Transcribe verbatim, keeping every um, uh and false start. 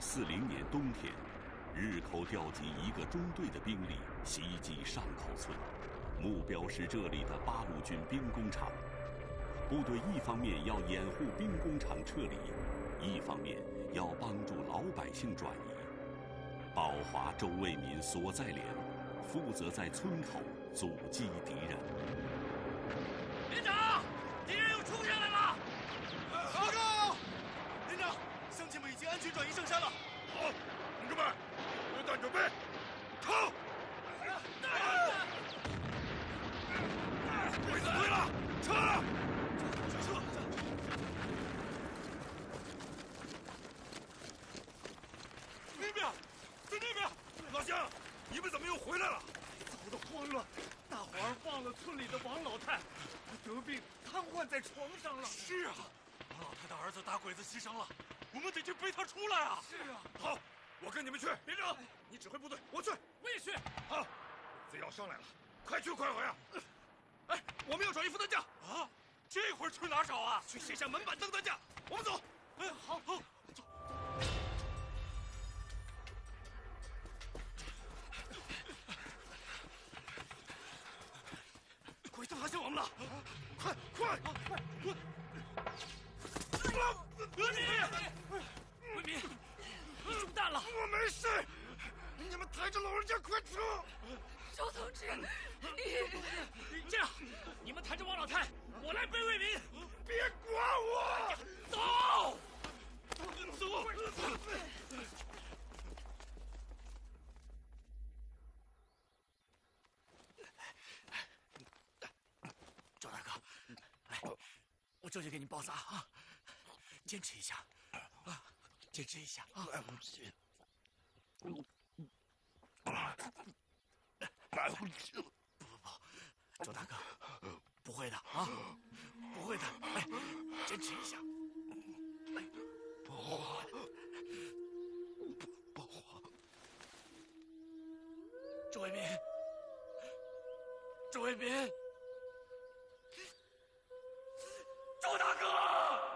四零年冬天，日寇调集一个中队的兵力袭击上口村，目标是这里的八路军兵工厂。部队一方面要掩护兵工厂撤离，一方面要帮助老百姓转移。保华周卫民所在连负责在村口阻击敌人。 连长，敌人又冲下来了！ 报告，连长，乡亲们已经安全转移上山了。 好，同志们，有弹准备，冲！鬼子退了，撤！ 撤！ 那边，在那边，老乡，你们怎么又回来了？ 早都慌了，大伙儿忘了村里的王老太，得病瘫痪在床上了。 是啊，王老太的儿子打鬼子牺牲了，我们得去背他出来啊！ 是啊， 好，我跟你们去。连长，你指挥部队，我去。 我也去。 好，子瑶上来了，快去快回啊！ 哎，我们要找一副担架啊！这会儿去哪儿找啊？ 去卸下门板凳担架。我们走。 哎，好，好，走。 鬼子发现我们了！快快快！ 卫民，卫民，你中弹了！ 我没事，你们抬着老人家快撤！ 周同志，你这样，你们抬着王老太，我来背卫民。 别管我， 走，走。 赵大哥，来，我这就给你包扎啊！坚持一下，啊，坚持一下啊！不不不，周大哥，不会的啊，不会的，哎，坚持一下。哎，保华，保华，周卫民，周卫民。 周大哥！